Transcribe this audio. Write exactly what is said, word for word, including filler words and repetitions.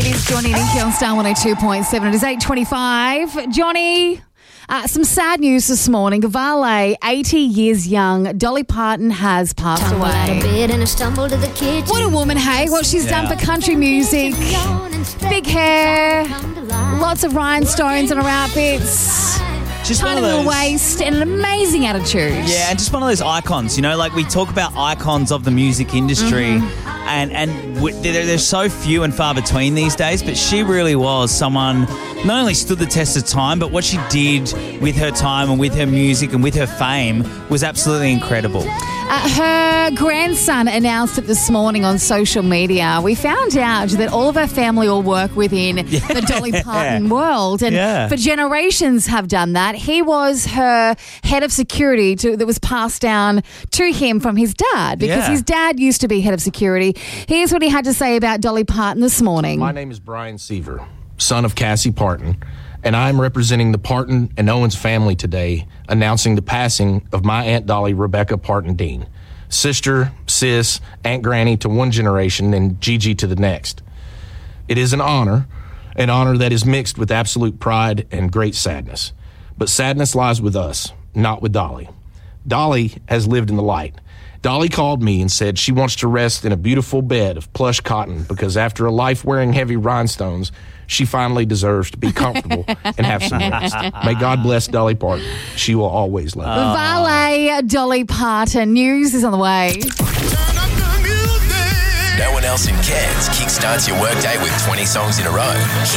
is Johnny and Nikki on Star one oh two point seven. It is eight twenty-five. Johnny, uh, some sad news this morning. Valet, eighty years young, Dolly Parton has passed Tumbled out of away. bed and I stumbled to the kitchen. What a woman, hey? What she's Yeah. done for country music. Big hair, lots of rhinestones on her outfits, Just one tiny of little those. waist, and an amazing attitude. Yeah, and just one of those icons, you know, like we talk about icons of the music industry, Mm-hmm. and, and w- they're, they're so few and far between these days, but she really was someone not only stood the test of time, but what she did with her time and with her music and with her fame was absolutely incredible. Uh, her grandson announced it this morning on social media. We found out that all of her family all work within the Dolly Parton world, and Yeah. for generations have done that. He was her head of security to, that was passed down to him from his dad, because Yeah. his dad used to be head of security. Here's what he had to say about Dolly Parton this morning. My name is Brian Seaver, son of Cassie Parton, and I'm representing the Parton and Owens family today, announcing the passing of my Aunt Dolly Rebecca Parton Dean, sister, sis, Aunt Granny to one generation and Gigi to the next. It is an honor, an honor that is mixed with absolute pride and great sadness. But sadness lies with us, not with Dolly. Dolly has lived in the light. Dolly called me and said she wants to rest in a beautiful bed of plush cotton because after a life wearing heavy rhinestones, she finally deserves to be comfortable and have some rest. May God bless Dolly Parton. She will always love you. Valet Dolly Parton. News is on the way. No one else in Cairns kickstarts your workday with twenty songs in a row.